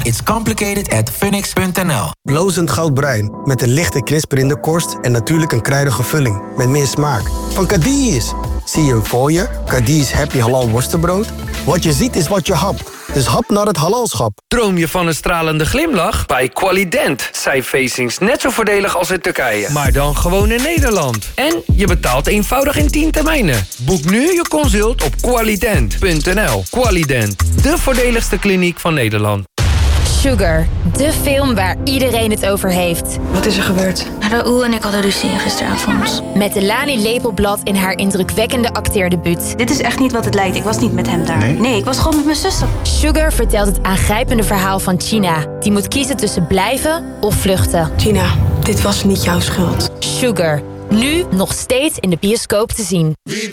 It's complicated at Phoenix.nl. Blozend goudbruin met een lichte knisperende korst en natuurlijk een kruidige vulling met meer smaak. Van Cadiz. Zie je hem voor je? Cadiz Happy Halal worstenbrood. Wat je ziet is wat je hapt. Dus hap naar het halalschap. Droom je van een stralende glimlach? Bij Qualident zijn facings net zo voordelig als in Turkije. Maar dan gewoon in Nederland. En je betaalt eenvoudig in 10 termijnen. Boek nu je consult op qualident.nl. Qualident, de voordeligste kliniek van Nederland. Sugar, de film waar iedereen het over heeft. Wat is er gebeurd? Raoul en ik hadden ruzie gisteravond. Met Lani Lepelblad in haar indrukwekkende acteerdebuut. Dit is echt niet wat het lijkt. Ik was niet met hem daar. Nee, ik was gewoon met mijn zuster. Sugar vertelt het aangrijpende verhaal van China. Die moet kiezen tussen blijven of vluchten. Gina, dit was niet jouw schuld. Sugar, nu nog steeds in de bioscoop te zien.